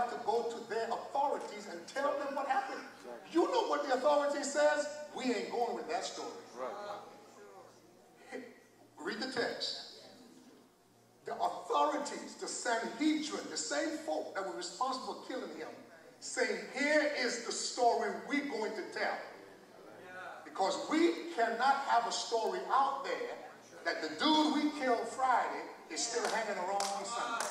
have to go to their authorities and tell them what happened. You know what the authority says? We ain't going with that story. Read the text. The authorities, the Sanhedrin, the same folk that were responsible for killing him, saying, here is the story we're going to tell. Because we cannot have a story out there that the dude we killed Friday is still hanging around on Sunday.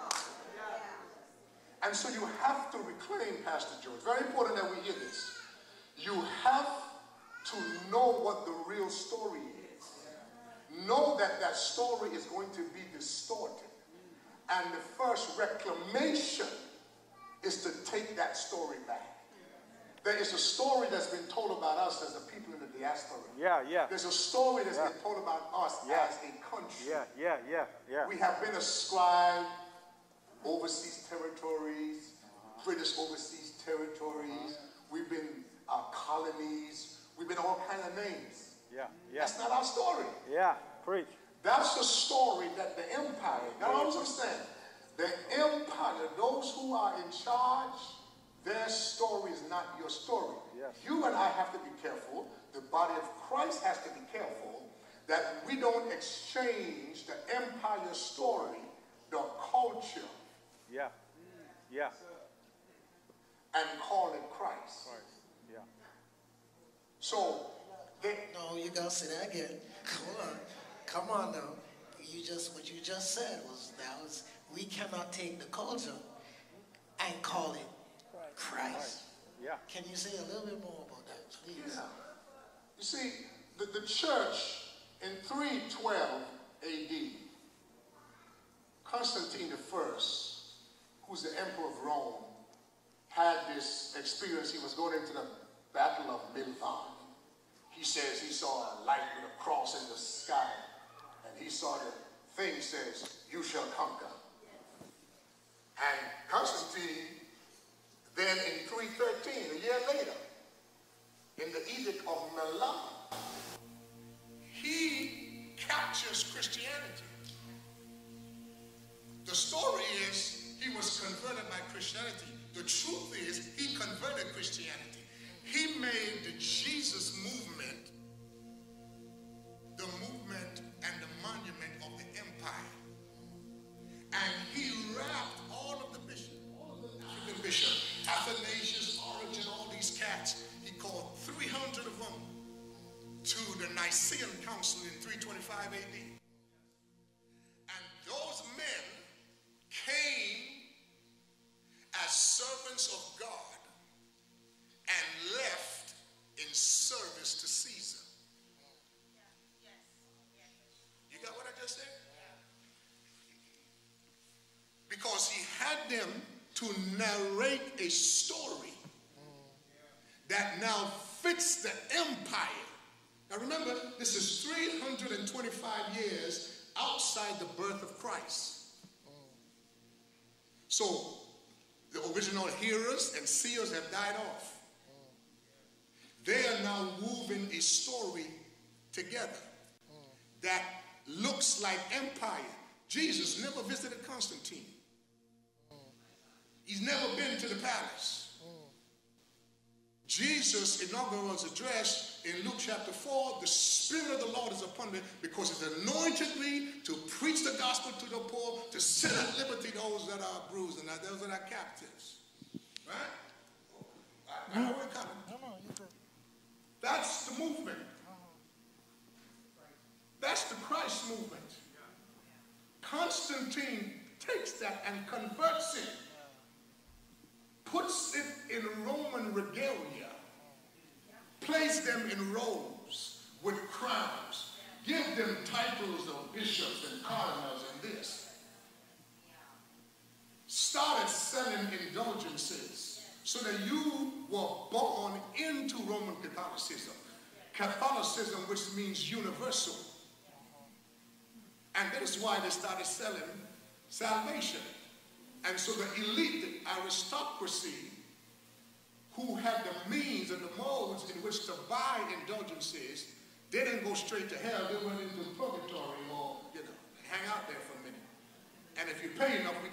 And so you have to reclaim, Pastor George. Very important that we hear this. You have to know what the real story is. Know that that story is going to be distorted. And the first reclamation is to take that story back. There is a story that's been told about us as a people in the diaspora. There's a story that's been told about us as a country. We have been ascribed overseas territories, British overseas territories. We've been colonies. We've been all kinds of names. That's not our story. Preach. That's the story that the empire, now understand, the empire, those who are in charge, their story is not your story. You and I have to be careful, the body of Christ has to be careful, that we don't exchange the empire story, the culture, and call it Christ. So, no, you gotta say that again. Come on now. What you just said was we cannot take the culture and call it Christ. Can you say a little bit more about that, please? You see, the church in 312 AD, Constantine I, who's the emperor of Rome, had this experience. He was going into the Battle of Milvian. He says he saw a light with a cross in the sky, and he saw the thing says, you shall conquer. And Constantine, then in 313, a year later, in the Edict of Milan, he captures Christianity. The story is he was converted by Christianity. The truth is he converted Christianity. He made the Jesus movement the movement and the monument of the empire. And he wrapped all of the bishops, Athanasius, Origen, all these cats, he called 300 of them to the Nicene Council in 325 AD. And those men came as servants of God and left in service to Caesar. You got what I just said? Because he had them to narrate a story that now fits the empire. Now remember, this is 325 years outside the birth of Christ. So the original hearers and seers have died off. They are now woven a story together that looks like empire. Jesus never visited Constantine. He's never been to the palace. Jesus' inaugural address in Luke chapter 4, the Spirit of the Lord is upon me because it's anointed me to preach the gospel to the poor, to set at liberty those that are bruised and those that are captives. Right? I know we're coming. That's the movement. That's the Christ movement. Constantine takes that and converts it, puts it in Roman regalia, place them in robes with crowns, give them titles of bishops and cardinals and this. Started selling indulgences so that you were born into Roman Catholicism. Catholicism, which means universal. And that is why they started selling salvation. And so the elite, the aristocracy, who had the means and the modes in which to buy indulgences, they didn't go straight to hell. They went into purgatory or, hang out there for a minute. And if you pay enough, we